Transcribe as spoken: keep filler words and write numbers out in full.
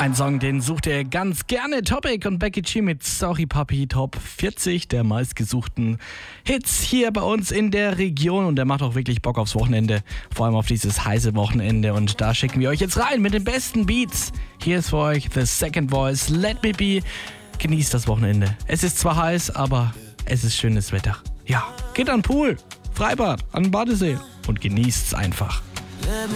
Ein Song, den sucht er ganz gerne. Topic und Becky G mit Sorry Papi, Top vierzig der meistgesuchten Hits hier bei uns in der Region. Und der macht auch wirklich Bock aufs Wochenende, vor allem auf dieses heiße Wochenende. Und da schicken wir euch jetzt rein mit den besten Beats. Hier ist für euch The Second Voice, Let Me Be. Genießt das Wochenende. Es ist zwar heiß, aber es ist schönes Wetter. Ja, geht an den Pool, Freibad, an den Badesee und genießt's einfach.